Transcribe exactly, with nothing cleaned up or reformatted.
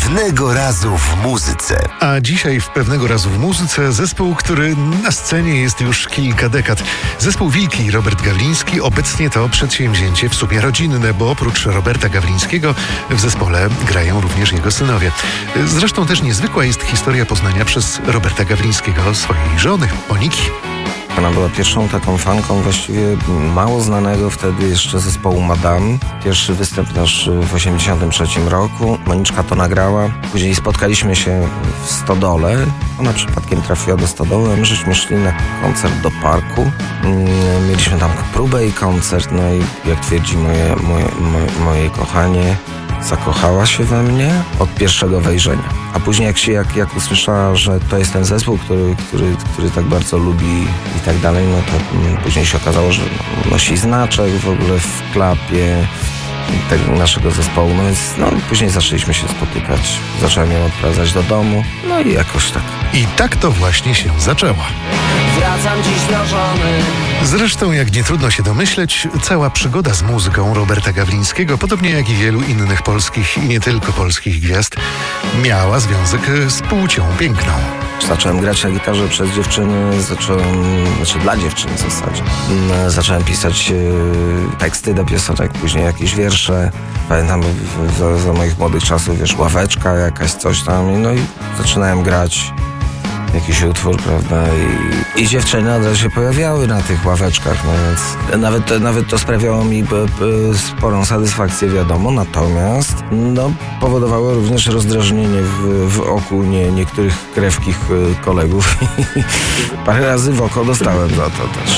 Pewnego razu w muzyce. A dzisiaj w Pewnego razu w muzyce zespół, który na scenie jest już kilka dekad. Zespół Wilki, Robert Gawliński. Obecnie to przedsięwzięcie w sumie rodzinne, bo oprócz Roberta Gawlińskiego w zespole grają również jego synowie. Zresztą też niezwykła jest historia poznania przez Roberta Gawlińskiego swojej żony, Moniki. Ona była pierwszą taką fanką właściwie mało znanego wtedy jeszcze zespołu Madame. Pierwszy występ nasz w osiemdziesiątym trzecim roku. Moniczka to nagrała. Później spotkaliśmy się w Stodole. Ona przypadkiem trafiła do Stodoły, a my żeśmy szli na koncert do parku. Mieliśmy tam próbę i koncert, no i jak twierdzi moje, moje, moje, moje kochanie, zakochała się we mnie od pierwszego wejrzenia. A później jak się jak, jak usłyszała, że to jest ten zespół, który, który, który tak bardzo lubi i tak dalej, no to mm, później się okazało, że nosi znaczek w ogóle w klapie tego naszego zespołu. No więc no, później zaczęliśmy się spotykać. Zacząłem ją odprowadzać do domu, no i jakoś tak. I tak to właśnie się zaczęła. Wracam dziś wrażony. Zresztą, jak nie trudno się domyśleć, cała przygoda z muzyką Roberta Gawlińskiego, podobnie jak i wielu innych polskich i nie tylko polskich gwiazd, miała związek z płcią piękną. Zacząłem grać na gitarze przez dziewczyny, zacząłem, znaczy dla dziewczyn w zasadzie. Zacząłem pisać e, teksty do piosenek, później jakieś wiersze. Pamiętam za, za moich młodych czasów, wiesz, ławeczka jakaś, coś tam. No i zaczynałem grać jakiś utwór, prawda, i, i dziewczyny od razu się pojawiały na tych ławeczkach, no więc nawet, nawet to sprawiało mi b, b, sporą satysfakcję, wiadomo, natomiast no, powodowało również rozdrażnienie w, w oku nie, niektórych krewkich kolegów. Parę razy w oko dostałem za to też.